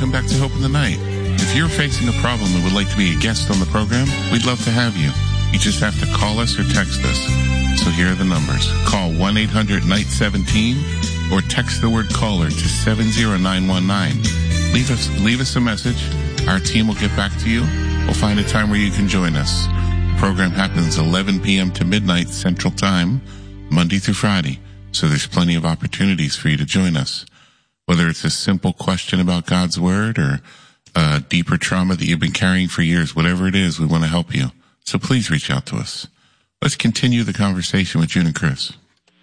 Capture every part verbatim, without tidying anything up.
welcome back to Hope in the Night. If you're facing a problem and would like to be a guest on the program, we'd love to have you. You just have to call us or text us. So here are the numbers. Call one eight hundred night seventeen or text the word caller to seven zero nine one nine. Leave us, leave us a message. Our team will get back to you. We'll find a time where you can join us. The program happens eleven p.m. to midnight Central Time, Monday through Friday. So there's plenty of opportunities for you to join us. Whether it's a simple question about God's Word or a deeper trauma that you've been carrying for years, whatever it is, we want to help you. So please reach out to us. Let's continue the conversation with June and Chris.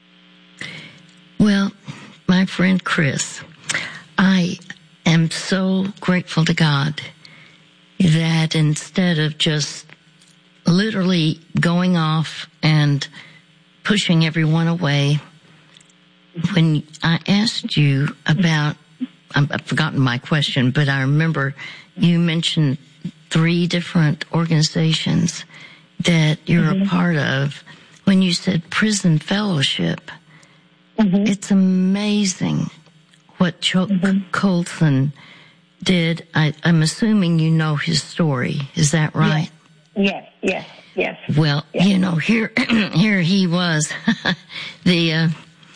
Well, my friend Chris, I am so grateful to God that instead of just literally going off and pushing everyone away, when I asked you about, I've forgotten my question, but I remember you mentioned three different organizations that you're mm-hmm. a part of. When you said Prison Fellowship, mm-hmm. it's amazing what Chuck mm-hmm. Colson did. I, I'm assuming you know his story. Is that right? Yes, yes, yes. yes. Well, yes. you know, here, here he was, the, uh,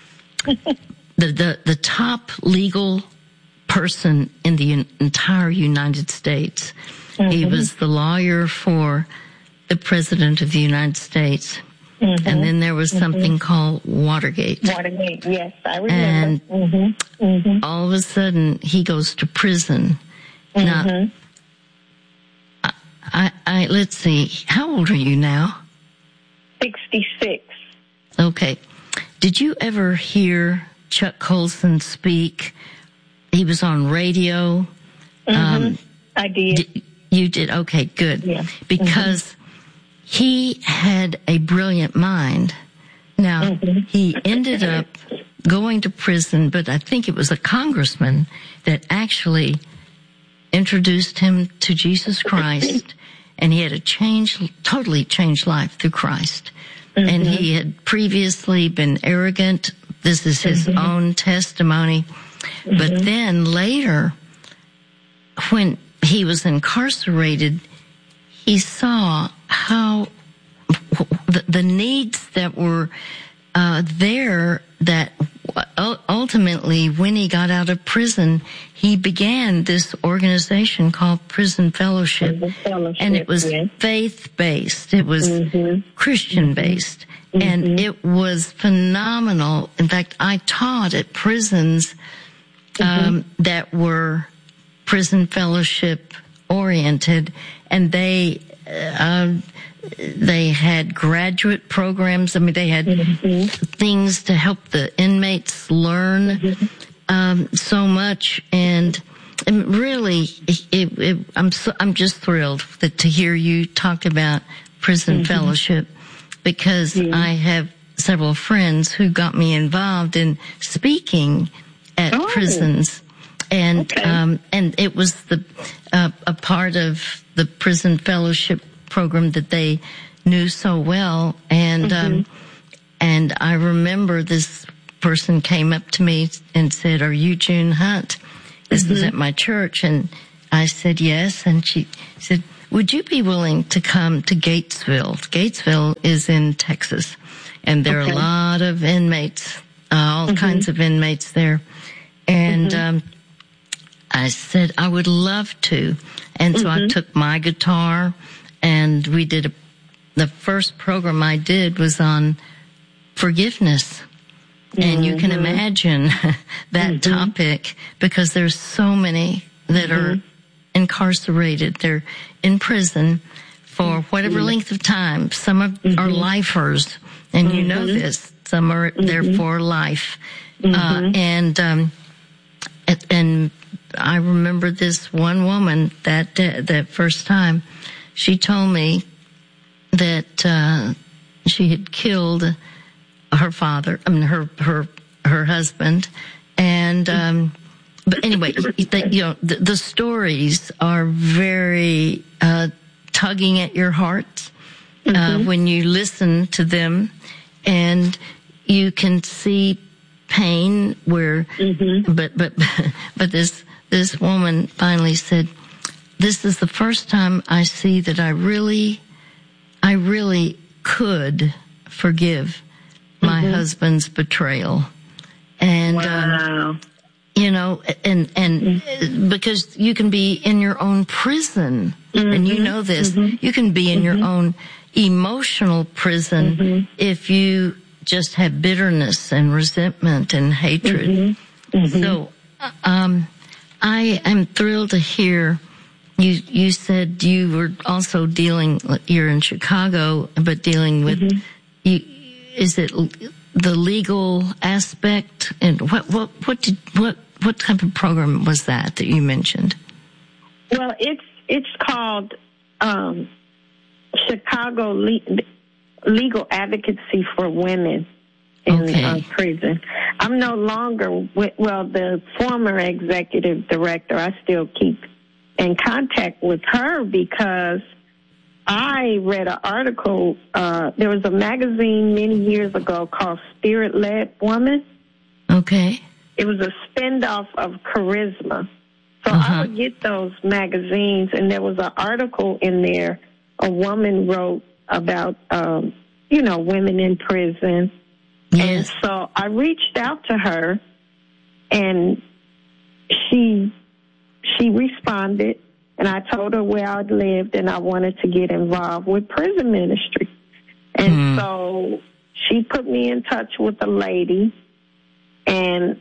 the, the, the top legal person in the un- entire United States. Mm-hmm. He was the lawyer for the President of the United States. Mm-hmm. And then there was mm-hmm. something called Watergate. Watergate, yes, I remember. And mm-hmm. Mm-hmm. all of a sudden, he goes to prison. Mm-hmm. Now, I, I, I, let's see, how old are you now? sixty-six. Okay. Did you ever hear Chuck Colson speak? He was on radio. Mm-hmm. Um, I did. D- you did? Okay, good. Yeah. Because mm-hmm. he had a brilliant mind. Now, mm-hmm. he ended up going to prison, but I think it was a congressman that actually introduced him to Jesus Christ, and he had a change, totally changed life through Christ. Mm-hmm. And he had previously been arrogant. This is his mm-hmm. own testimony. Mm-hmm. But then later, when he was incarcerated, he saw how the, the needs that were uh, there, that ultimately, when he got out of prison, he began this organization called Prison Fellowship. Prison Fellowship, and it was yes. faith-based. It was mm-hmm. Christian-based. Mm-hmm. And it was phenomenal. In fact, I taught at prisons um, mm-hmm. that were Prison Fellowship oriented, and they uh, they had graduate programs. I mean, they had mm-hmm. things to help the inmates learn mm-hmm. um, so much, and, and really, it, it, I'm so, I'm just thrilled that, to hear you talk about Prison mm-hmm. Fellowship, because mm-hmm. I have several friends who got me involved in speaking at oh. prisons. And, okay. um, and it was the, uh, a part of the Prison Fellowship program that they knew so well. And, mm-hmm. um, and I remember this person came up to me and said, "Are you June Hunt?" This mm-hmm. was at my church. And I said, "Yes." And she said, "Would you be willing to come to Gatesville?" Gatesville is in Texas, and there okay. are a lot of inmates, uh, all mm-hmm. kinds of inmates there. And, mm-hmm. um, I said I would love to. And so mm-hmm. I took my guitar, and we did a, the first program I did was on forgiveness. Mm-hmm. And you can imagine that mm-hmm. topic, because there's so many that mm-hmm. are incarcerated. They're in prison for whatever mm-hmm. length of time. Some of, mm-hmm. are lifers, and mm-hmm. you know this. Some are mm-hmm. there for life. Mm-hmm. Uh, and, um, and, and I remember this one woman that uh, that first time, she told me that uh, she had killed her father, I mean her her her husband, and um, but anyway, the, you know the, the stories are very uh, tugging at your heart uh, mm-hmm. when you listen to them, and you can see pain where, mm-hmm. but but but this. this woman finally said, this is the first time I see that I really, I really could forgive my mm-hmm. husband's betrayal. And, wow. um, you know, and, and mm-hmm. because you can be in your own prison, mm-hmm. and you know this, mm-hmm. you can be in mm-hmm. your own emotional prison mm-hmm. if you just have bitterness and resentment and hatred. Mm-hmm. Mm-hmm. So, um, I am thrilled to hear you, you said you were also dealing, you're in Chicago, but dealing with, mm-hmm. you, is it the legal aspect? And what, what, what did, what, what type of program was that that you mentioned? Well, it's, it's called, um, Chicago Le- Legal Advocacy for Women in okay. uh, prison. I'm no longer with, well, the former executive director, I still keep in contact with her because I read an article, uh, there was a magazine many years ago called Spirit Led Woman. Okay. It was a spin-off of Charisma. So uh-huh. I would get those magazines, and there was an article in there a woman wrote about, um, you know, women in prison. Yes. And so I reached out to her, and she she responded, and I told her where I lived, and I wanted to get involved with prison ministry. And mm. so she put me in touch with a lady, and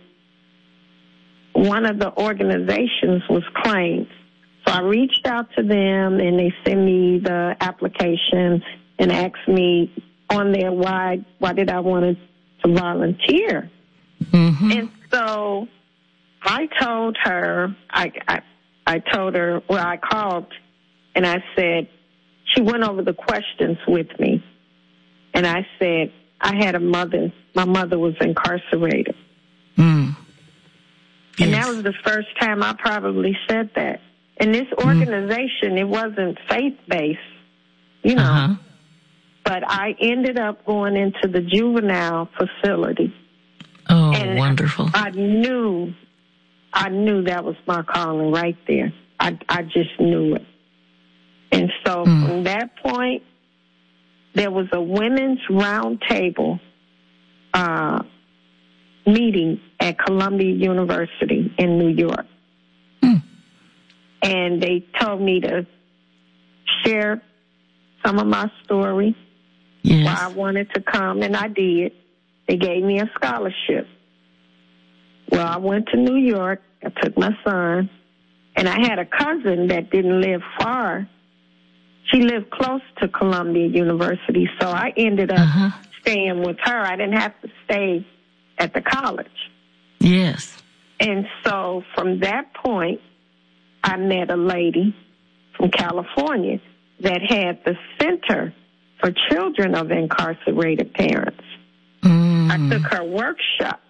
one of the organizations was Claims. So I reached out to them, and they sent me the application and asked me on there why why did I want to volunteer. Mm-hmm. And so I told her, I, I I told her, well, I called, and I said, she went over the questions with me, and I said, I had a mother, my mother was incarcerated. Mm. Yes. And that was the first time I probably said that. In this organization, mm. it wasn't faith-based, you know, uh-huh. but I ended up going into the juvenile facility. Oh, and wonderful. I knew, I knew that was my calling right there. I, I just knew it. And so mm. from that point, there was a women's round table uh, meeting at Columbia University in New York. Mm. And they told me to share some of my story, yes. why I wanted to come, and I did. They gave me a scholarship. Well, I went to New York. I took my son, and I had a cousin that didn't live far. She lived close to Columbia University, so I ended up uh-huh. staying with her. I didn't have to stay at the college. Yes. And so from that point, I met a lady from California that had the Center for Children of Incarcerated Parents. Mm. I took her workshop.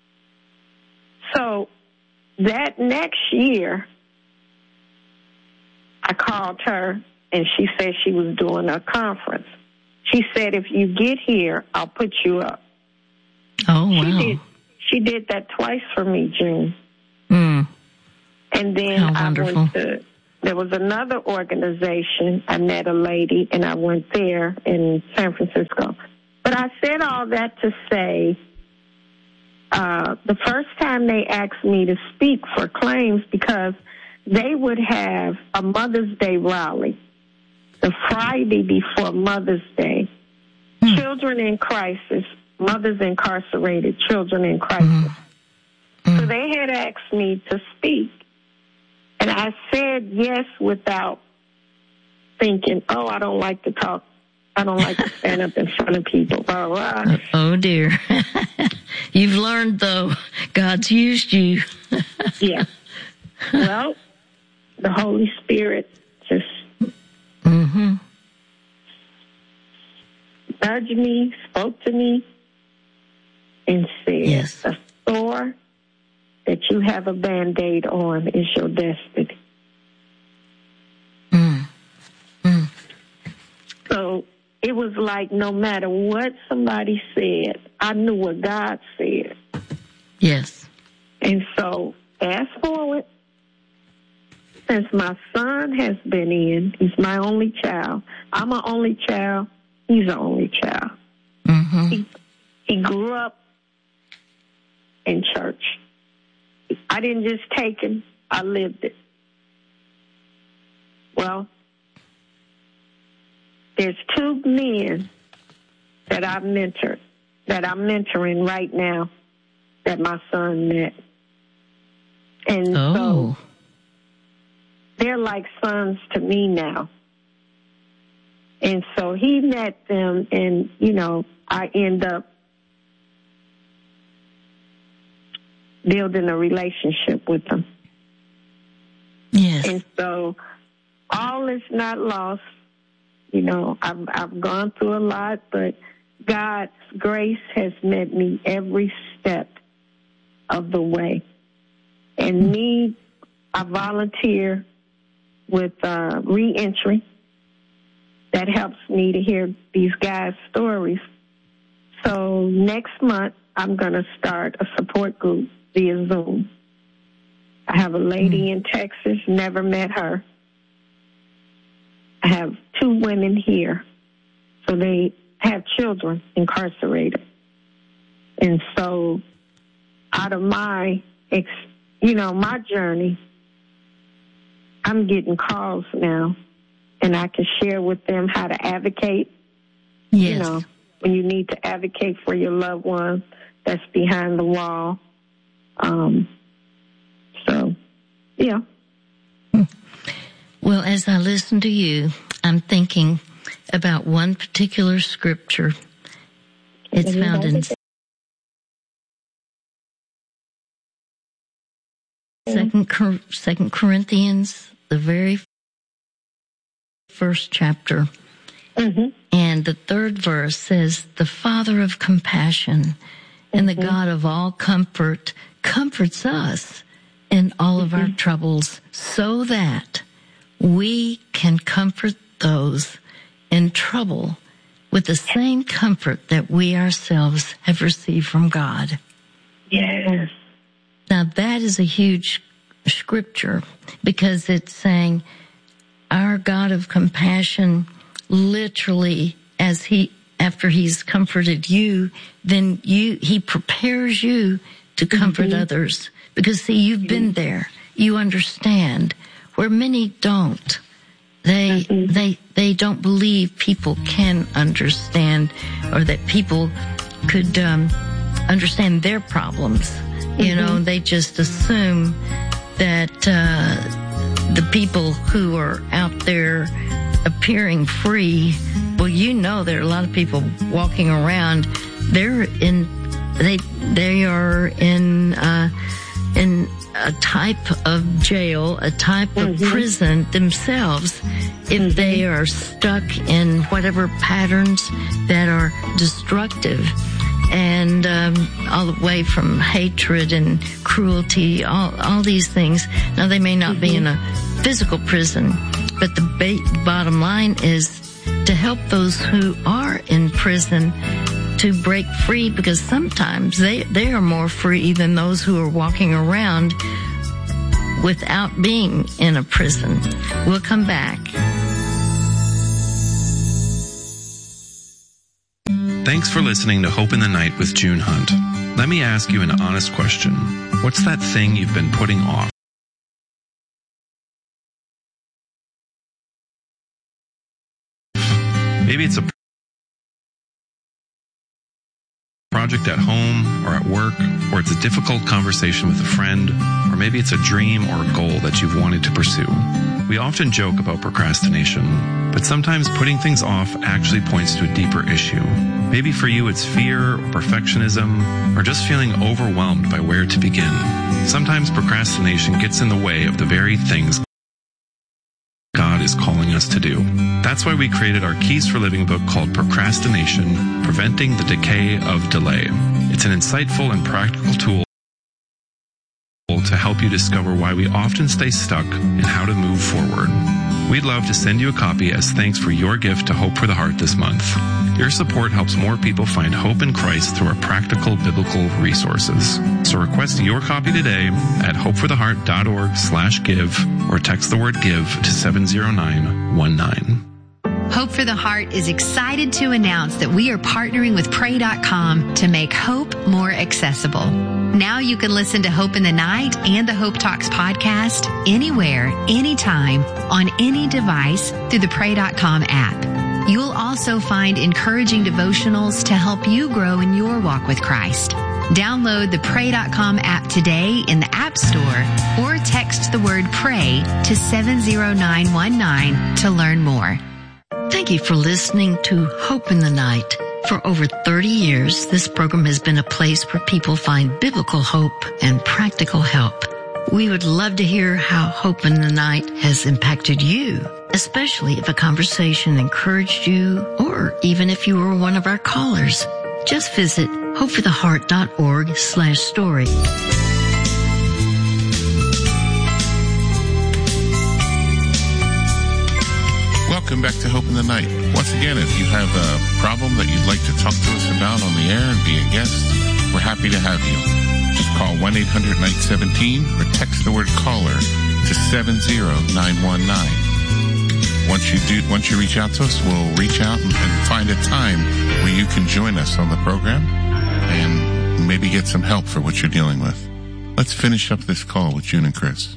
So that next year, I called her, and she said she was doing a conference. She said, if you get here, I'll put you up. Oh, wow. She did, she did that twice for me, June. Mm. And then I went to, there was another organization. I met a lady, and I went there in San Francisco. But I said all that to say, uh, the first time they asked me to speak for Claims, because they would have a Mother's Day rally the Friday before Mother's Day. Mm. Children in crisis, mothers incarcerated, children in crisis. Mm. Mm. So they had asked me to speak. And I said yes without thinking, oh, I don't like to talk. I don't like to stand up in front of people. Blah, blah. Oh, dear. You've learned, though. God's used you. Yeah. Well, the Holy Spirit just mm-hmm. nudged me, spoke to me, and said, yes. the sore that you have a Band-Aid on is your destiny. Mm. Mm. So it was like no matter what somebody said, I knew what God said. Yes. And so fast forward, since my son has been in, he's my only child. I'm an only child. He's an only child. Mm-hmm. He, he grew up in church. I didn't just take him. I lived it. Well, there's two men that I've mentored, that I'm mentoring right now, that my son met. And oh. so they're like sons to me now. And so he met them, and, you know, I end up building a relationship with them. Yes. And so all is not lost. You know, I've, I've gone through a lot, but God's grace has met me every step of the way. And me, I volunteer with uh, reentry. That helps me to hear these guys' stories. So next month, I'm going to start a support group via Zoom. I have a lady mm. in Texas, never met her. I have two women here. So they have children incarcerated. And so out of my, ex, you know, my journey, I'm getting calls now, and I can share with them how to advocate. Yes. You know, when you need to advocate for your loved one that's behind the wall. Um, so, yeah. Well, as I listen to you, I'm thinking about one particular scripture. It's found in Second, Second Corinthians, the very first chapter. Mm-hmm. And the third verse says, the Father of compassion and the mm-hmm. God of all comfort comforts us in all mm-hmm. of our troubles, so that we can comfort those in trouble with the same comfort that we ourselves have received from God. Yes. Now that is a huge scripture, because it's saying our God of compassion, literally, as he, after he's comforted you, then you, he prepares you to comfort mm-hmm. others. Because see, you've mm-hmm. been there. You understand, where many don't. They, mm-hmm. they, they don't believe people can understand, or that people could, um, understand their problems. Mm-hmm. You know, they just assume that, uh, the people who are out there appearing free, well, you know, there are a lot of people walking around. They're in, they, they are in, uh, in a type of jail, a type mm-hmm. of prison themselves, if mm-hmm. they are stuck in whatever patterns that are destructive. And um, all the way from hatred and cruelty, all all these things. Now, they may not mm-hmm. be in a physical prison, but the ba- bottom line is to help those who are in prison to break free, because sometimes they, they are more free than those who are walking around without being in a prison. We'll come back. Thanks for listening to Hope in the Night with June Hunt. Let me ask you an honest question. What's that thing you've been putting off? Maybe it's a project at home or at work, or it's a difficult conversation with a friend, or maybe it's a dream or a goal that you've wanted to pursue. We often joke about procrastination, but sometimes putting things off actually points to a deeper issue. Maybe for you it's fear or perfectionism, or just feeling overwhelmed by where to begin. Sometimes procrastination gets in the way of the very things God is calling us to do. That's why we created our Keys for Living book called Procrastination, Preventing the Decay of Delay. It's an insightful and practical tool to help you discover why we often stay stuck and how to move forward. We'd love to send you a copy as thanks for your gift to Hope for the Heart this month. Your support helps more people find hope in Christ through our practical biblical resources. So request your copy today at hopefortheheart.org slash give or text the word give to seven zero nine one nine. Hope for the Heart is excited to announce that we are partnering with pray dot com to make hope more accessible. Now you can listen to Hope in the Night and the Hope Talks podcast anywhere, anytime, on any device through the pray dot com app. You'll also find encouraging devotionals to help you grow in your walk with Christ. Download the pray dot com app today in the App Store or text the word PRAY to seven zero nine one nine to learn more. Thank you for listening to Hope in the Night. For over thirty years, this program has been a place where people find biblical hope and practical help. We would love to hear how Hope in the Night has impacted you, especially if a conversation encouraged you or even if you were one of our callers. Just visit hopefortheheart.org slash story. Welcome back to Hope in the Night. Once again, if you have a problem that you'd like to talk to us about on the air and be a guest, we're happy to have you. Just call one eight hundred night seventeen or text the word caller to seven zero nine one nine. Once you do, once you reach out to us, we'll reach out and, and find a time where you can join us on the program and maybe get some help for what you're dealing with. Let's finish up this call with June and Chris.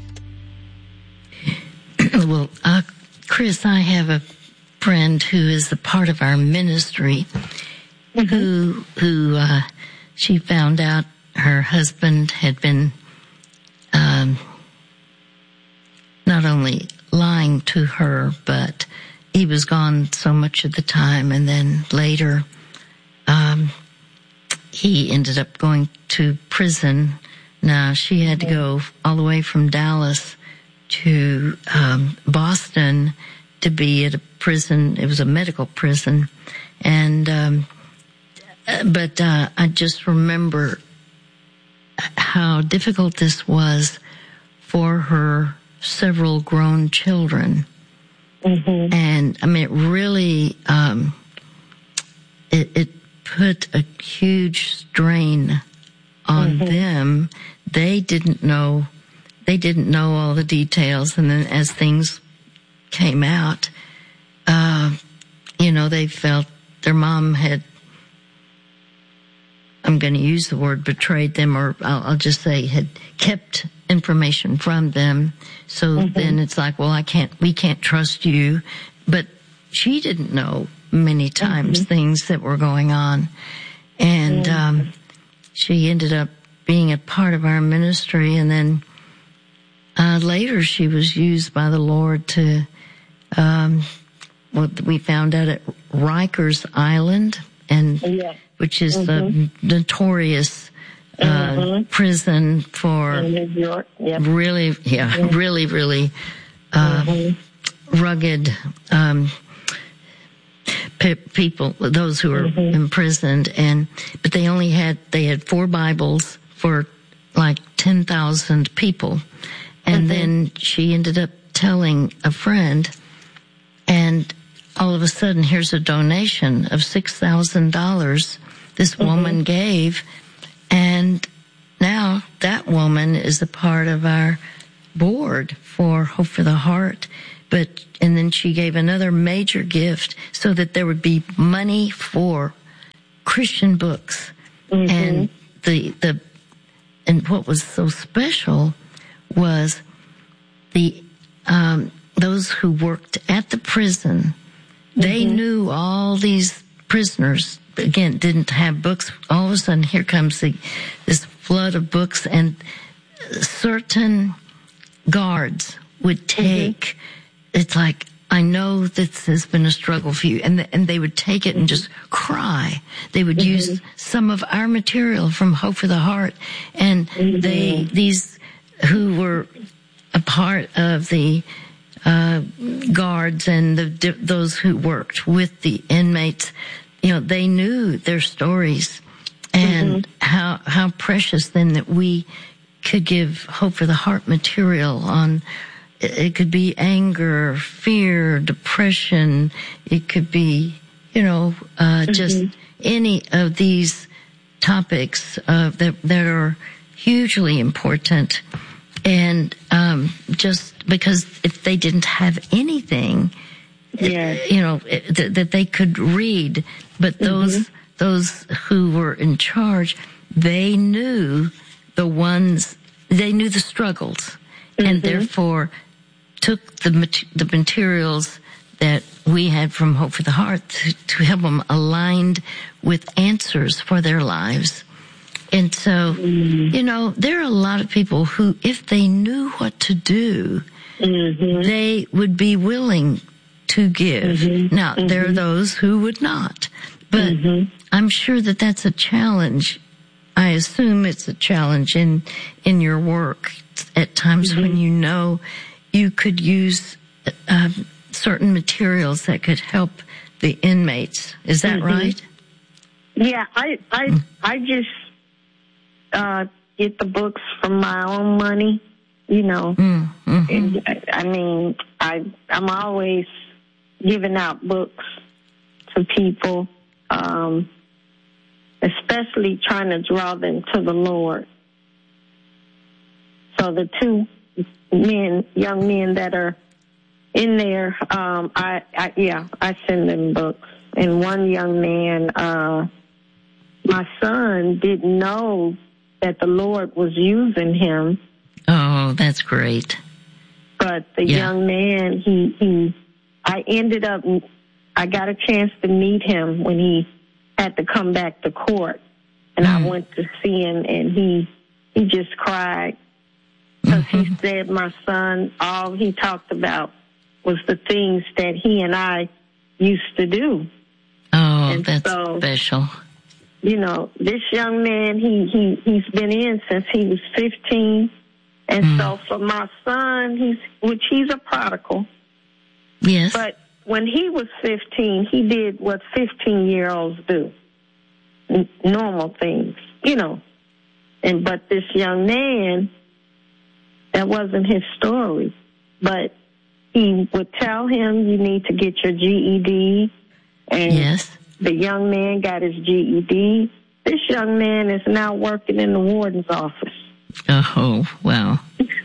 Well, uh, Chris, I have a friend who is a part of our ministry mm-hmm. who, who, uh, she found out her husband had been, um, not only lying to her, but he was gone so much of the time. And then later, um, he ended up going to prison. Now she had to go all the way from Dallas to um, Boston to be at a prison. It was a medical prison, and um, but uh, I just remember how difficult this was for her several grown children, mm-hmm. and I mean it really um, it, it put a huge strain on mm-hmm. them. They didn't know. They didn't know all the details, and then as things came out, uh, you know, they felt their mom had, I'm going to use the word betrayed them, or I'll, I'll just say had kept information from them. So mm-hmm. then it's like, well, I can't, we can't trust you. But she didn't know many times mm-hmm. things that were going on. And mm-hmm. um, she ended up being a part of our ministry, and then Uh, later, she was used by the Lord to, um, what we found out at Rikers Island, and yeah. which is mm-hmm. the notorious uh, mm-hmm. prison for in New York. Yep. really, yeah, mm-hmm. really, really uh, mm-hmm. rugged um, pe- people, those who were mm-hmm. imprisoned, and but they only had they had four Bibles for like ten thousand people. And mm-hmm. then she ended up telling a friend, and all of a sudden, here's a donation of six thousand dollars this mm-hmm. woman gave. And now that woman is a part of our board for Hope for the Heart. But, and then she gave another major gift so that there would be money for Christian books. Mm-hmm. And the, the, and what was so special was the um, those who worked at the prison. Mm-hmm. They knew all these prisoners. Again, didn't have books. All of a sudden, here comes the, this flood of books, and certain guards would take. Mm-hmm. It's like, I know this has been a struggle for you, and the, and they would take it and just cry. They would mm-hmm. use some of our material from Hope for the Heart, and mm-hmm. they these. who were a part of the uh, guards and the, those who worked with the inmates, you know, they knew their stories, and mm-hmm. how how precious then that we could give Hope for the Heart material on. It could be anger, fear, depression. It could be you know, uh, mm-hmm. just any of these topics uh, that that are hugely important. And um, just because if they didn't have anything, yeah. you know, th- that they could read, but those mm-hmm. those who were in charge, they knew the ones, they knew the struggles, mm-hmm. and therefore took the the materials that we had from Hope for the Heart to, to help them aligned with answers for their lives. And so, mm-hmm. you know, there are a lot of people who, if they knew what to do, mm-hmm. they would be willing to give. Mm-hmm. Now, mm-hmm. there are those who would not. But mm-hmm. I'm sure that that's a challenge. I assume it's a challenge in, in your work at times mm-hmm. when you know you could use uh, certain materials that could help the inmates. Is that mm-hmm. right? Yeah, I, I, mm. I just... Uh, get the books from my own money, you know. Mm-hmm. And, I, I mean, I, I'm always giving out books to people, um, especially trying to draw them to the Lord. So the two men, young men that are in there, um, I, I yeah, I send them books. And one young man, uh, my son didn't know that the Lord was using him. Oh, that's great. But the yeah. young man, he, he, I ended up, I got a chance to meet him when he had to come back to court. And mm. I went to see him, and he, he just cried. Because mm-hmm. he said, my son, all he talked about was the things that he and I used to do. Oh, and that's so, special. You know, this young man, he, he, he's been in since he was fifteen. And mm. so for my son, he's, which he's a prodigal. Yes. But when he was fifteen, he did what fifteen-year-olds do. N- normal things, you know. And, but this young man, that wasn't his story. But he would tell him, you need to get your G E D. And yes. The young man got his G E D. This young man is now working in the warden's office. Oh, wow.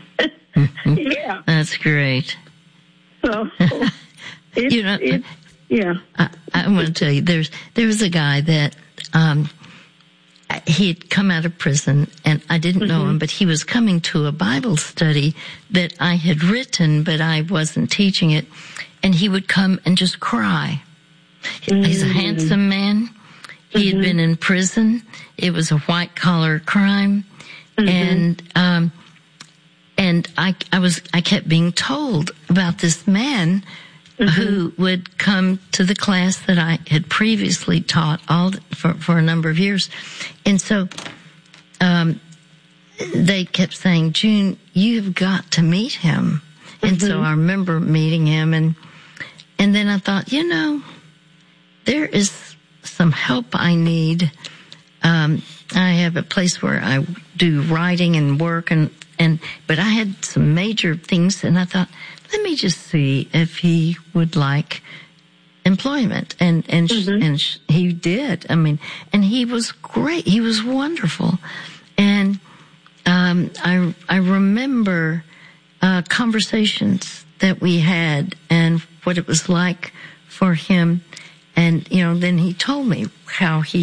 Yeah. That's great. So, it's, you know, it's, yeah. I, I want to tell you, there's, there was a guy that, um, he had come out of prison, and I didn't mm-hmm. know him, but he was coming to a Bible study that I had written, but I wasn't teaching it, and he would come and just cry. Mm-hmm. He's a handsome man. He mm-hmm. had been in prison. It was a white-collar crime. Mm-hmm. And, um, and I, I was, I kept being told about this man mm-hmm. who would come to the class that I had previously taught all for, for a number of years. And so, um, they kept saying, June, you've got to meet him. Mm-hmm. And so I remember meeting him, and, and then I thought, you know, there is some help I need. Um, I have a place where I do writing and work, and, and, but I had some major things, and I thought, let me just see if he would like employment. And, and, mm-hmm. and he did. I mean, and he was great. He was wonderful. And, um, I, I remember, uh, conversations that we had and what it was like for him. And, you know, then he told me how he